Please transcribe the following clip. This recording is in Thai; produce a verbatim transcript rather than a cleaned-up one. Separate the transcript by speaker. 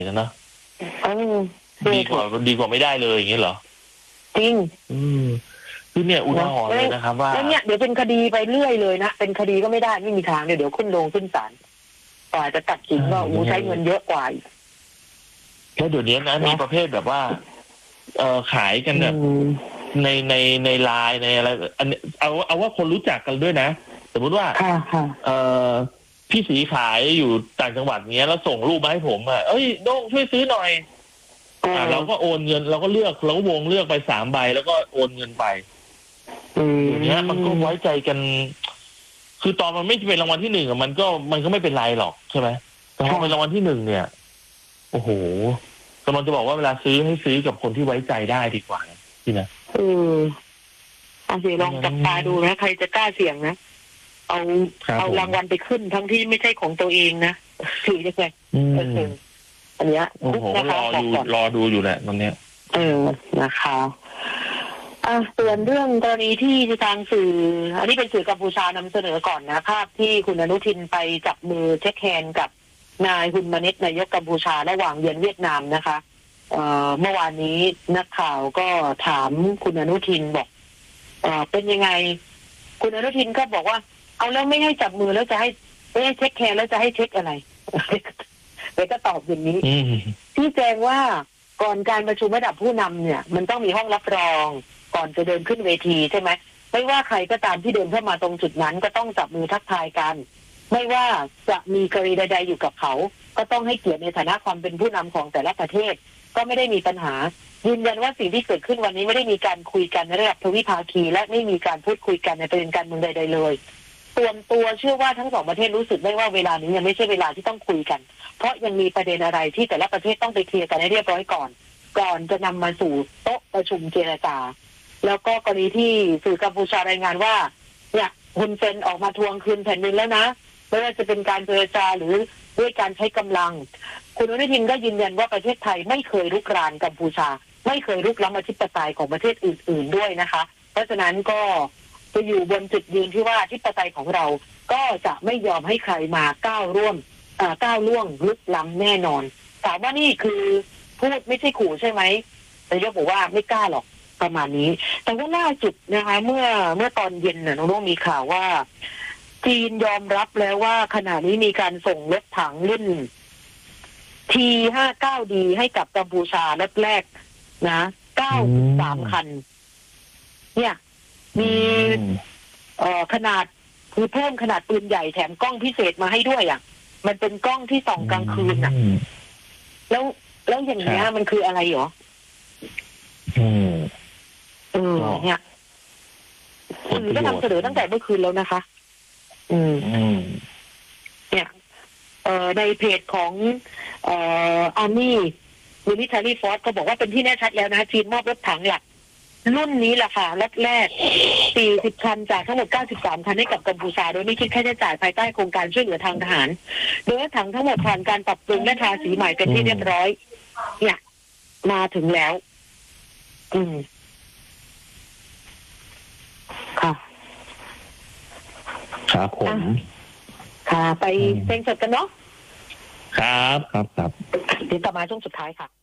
Speaker 1: กันเนาะ
Speaker 2: เออ
Speaker 1: ดีกว่าดีกว่าไม่ได้เลยอย่างเงี้ยเหรอ
Speaker 2: จริง
Speaker 1: อืมคือเนี่ยอุทาหรณ์เลยนะครับว่า
Speaker 2: แล้วเนี่ยเดี๋ยวเป็นคดีไปเรื่อยเลยนะเป็นคดีก็ไม่ได้ไม่มีทางเดี๋ยวเดี๋ยวขึ้นลงขึ้นศาลกว่าจะตัดสินว่าอู้ใช้เงินเยอะกว่า
Speaker 1: แล้วเดี๋ยวนี้นะมีประเภทแบบว่า เออขายกันแบบในในในไลน์ในอะไรอันนี้เอาเอาว่าคนรู้จักกันด้วยนะสมมติว่าเออพี่สีขายอยู่ต่างจังหวัดเนี้ยแล้วส่งรูปมาให้ผมอ่ะเอ้ยโด้งช่วยซื้อหน่อยอ่าเราก็โอนเงินเราก็เลือกเราก็วงเลือกไปสามใบแล้วก็โอนเงินไปอย่างเงี้ยมันก็ไว้ใจกันคือตอนมันไม่เป็นรางวัลที่หนึ่งอะมันก็มันก็ไม่เป็นไรหรอกใช่ไหมแต่พอเป็นรางวัลที่หนึ่งเนี่ยโอ้โหกำลังจะบอกว่าเวลาซื้อให้ซื้อกับคนที่ไว้ใจได้ดีกว่าที่นะ
Speaker 2: เออเอาสิลองจับตาดูนะใครจะกล้าเสี่ยงนะเอาเอารางวัลไปขึ้นทั้งที่ไม่ใช่ของตัวเองนะถือยังไงอันเนี้ย
Speaker 1: โอ้โหรอดูรอดูอยู่แหละตอนเนี้ย
Speaker 2: เออนะคะอ่ะส่วนเรื่องกรณีที่ทางสื่ออันนี้เป็นสื่อกัมพูชานำเสนอก่อนนะภาพที่คุณอนุทินไปจับมือเช็คแฮนด์กับนายฮุนมาเน็ตนายกกัมพูชาระหว่างเยือนเวียดนามนะคะเอ่อเมื่อวานนี้นักข่าวก็ถามคุณอนุทินบอกเอ่อเป็นยังไงคุณอนุทินก็บอกว่าเอาแล้วไม่ให้จับมือแล้วจะให้ไม่ให้เช็คแฮนด์แล้วจะให้เช็คอะไรเลยก็ตอบอย่างนี้ที่แจ้งว่าก่อนการประชุมระดับผู้นำเนี่ยมันต้องมีห้องรับรองก่อนจะเดินขึ้นเวทีใช่ไหมไม่ว่าใครก็ตามที่เดินเข้ามาตรงจุดนั้นก็ต้องจับมือทักทายกันไม่ว่าจะมีกรณีใดๆอยู่กับเขาก็ต้องให้เกียรติในฐานะความเป็นผู้นำของแต่ละประเทศก็ไม่ได้มีปัญหายืนยันว่าสิ่งที่เกิดขึ้นวันนี้ไม่ได้มีการคุยกันในระดับทวิภาคีและไม่มีการพูดคุยกันในประเด็นการเมืองใดๆเลยส่วนตัวเชื่อว่าทั้งสองประเทศรู้สึกได้ว่าเวลานี้ยังไม่ใช่เวลาที่ต้องคุยกันเพราะยังมีประเด็นอะไรที่แต่ละประเทศต้องไปเคลียร์กันให้เรียบร้อยก่อนก่อนจะนำมาสู่โต๊ะประชุมเจรจาแล้วก็กรณีที่สื่อกัมพูชารายงานว่าเนี่ยฮุนเซนออกมาทวงคืนแผ่นดินแล้วนะไม่ว่าจะเป็นการเจรจาหรือด้วยการใช้กำลังคุณอนุทินก็ยืนยันว่าประเทศไทยไม่เคยรุกรานกัมพูชาไม่เคยรุกล้ำอธิปไตยของประเทศอื่นๆด้วยนะคะเพราะฉะนั้นก็จะอยู่บนจุดยืนที่ว่าอธิปไตยของเราก็จะไม่ยอมให้ใครมาก้าวร่วมก้าวล่วงลุกล้ำแน่นอนถามว่านี่คือพูดไม่ใช่ขู่ใช่ไหมนายกบอกว่าไม่กล้าหรอกประมาณนี้แต่ว่าล่าสุดนะคะเมื่อเมื่อตอนเย็นน่ะน้องๆมีข่าวว่าจีนยอมรับแล้วว่าขณะนี้มีการส่งรถถังรุ่น ที ห้าสิบเก้า ดี ให้กับกัมพูชารถแรกนะเก้าสิบสามคันเนี่ยมีเอ่อขนาดคือเพิ่มขนาดปืนใหญ่แถมกล้องพิเศษมาให้ด้วยอ่ะมันเป็นกล้องที่ส่องกลางคืนอ่ะแล้วแล้วอย่างเงี้ยมันคืออะไรหรอ
Speaker 1: อืม
Speaker 2: เออเนี่ยสื่อก็นำเสนอตั้งแต่เมื่อคืนแล้วนะคะอืมเนี่ยเอ่อในเพจของเอ่ออาร์มี่มิลิเทอรี่ฟอร์สก็บอกว่าเป็นที่แน่ชัดแล้วนะจีนมอบรถถังหลักรุ่นนี้แหละค่ะรถแรกสี่สิบคันจากทั้งหมดเก้าสิบสามคันให้กับกัมพูชาโดยไม่คิดค่าใช้จ่ายภายใต้โครงการช่วยเหลือทางทหารโดยรถถังทั้งหมดผ่านการปรับปรุงและทาสีใหม่เป็นที่เรียบร้อยเนี่ยมาถึงแล้วอืมค่ะ
Speaker 1: ครับผม
Speaker 2: ค่ะไปเพลงสดกันเนาะ
Speaker 1: ครับครับครับ
Speaker 2: เดี๋ยวต่อมาช่วงสุดท้ายค่ะ